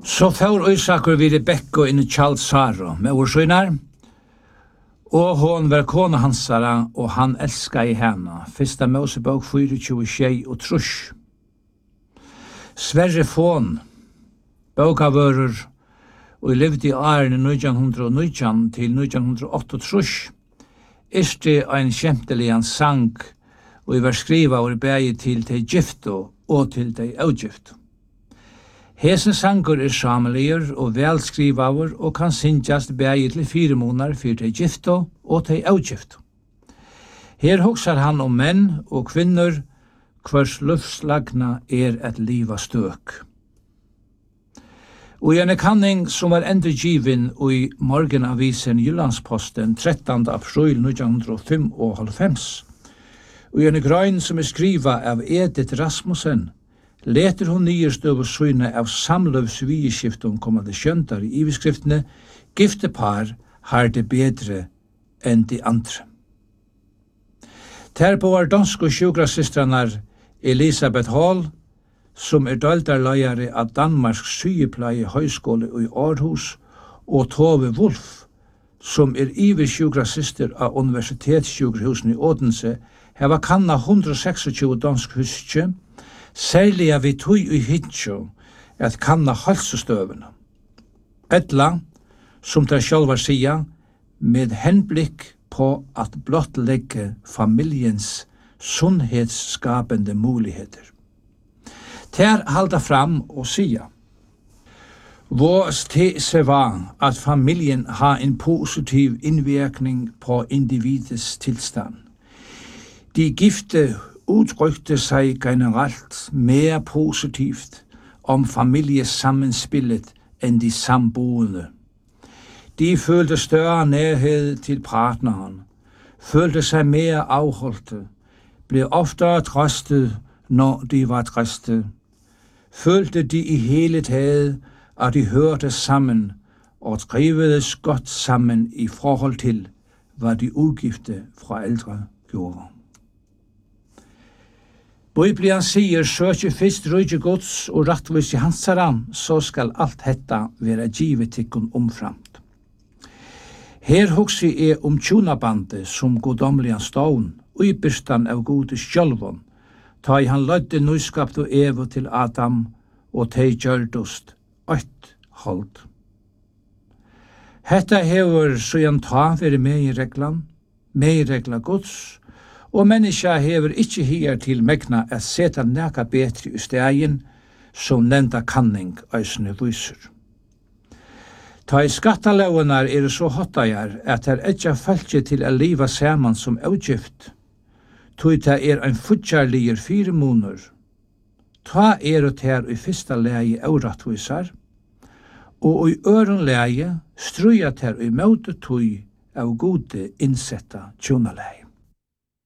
Så får Isakur vid Rebekka inn i Charles Saro med årsøynar, og hon var kona hansara, og han elska i henne. Fyrsta Mosebok 24 og trusch. Sverre Fon, bókavörur, og levde i årene 1919 til 1908 trusch, Erste ein kjemteligan sang, og var skriva og bægi til de gifto og til de augifto. Hesen sangur sameligur og velskrivaur og kan syngjast bægi til 4 månader for de gifto og de augifto. Her hoksar han om menn og kvinnor, hvers luftslagna et liva støk. Og i en kanning som var endurgivin i morgenavisen Jyllandsposten 13. april 1995, og i en grøyn som skriva av Edith Rasmussen, leter hon nyerstøv syne av samløvsvieskiftum kommande skjøntar i iveskriftene, gifte par har det bedre enn de andre. Terpå var dansk og sjukrasystranar Elisabeth Hall, som døldarløyare av Danmarks sygepleie høyskole i Aarhus, og Tove Wolf, som iversjukrasyster av universitetssjukhusen i Odense, heva kanna 126 dansk huske, særlig av vi tog i hitjo at kanna halsestøvene. Etla, som der sjálvar sia, med henblikk på at blottlegge familjens sunnhetsskapende muligheter. Ter halda fram og sia. Vårs tese var at familjen har en positiv innvirkning på individets tilstand. De gifte utrykte seg generelt mer positivt om familiesammenspillet enn de samboende. De følte større nærhed til partneren, følte seg mer avholdte, ble oftere trøstet når de var trøstet, følte de i hele taget, at de hørte sammen og trivedes godt sammen i forhold til, hvad de ugifte forældre gjorde. Bibelen sier, søk først rydde Guds og rettvis i hans ram, så skal alt dette være givet tikkun omframt. Her hugsi om tjunabandet som godomligan stån, og i byrstan av gode sjølvån, ta i han lødde nøyskapt og evo til Adam, og tei gjørdust 8 hold. Hetta hever søyan ta veri meiregla Guds, og menneska hever ikkje hier til megna at seta neka betri i stegin, som nevnda kanning æsne vyser. Ta i skattalaunar så hottajar at her etja fæltje til a liva saman som augift, tog ta ein futjarliger 4 måneder. Ta og ter i fyrsta leie auratvisar, og i øren leie struja ter i møte tog av gode innsetta tjonaleie.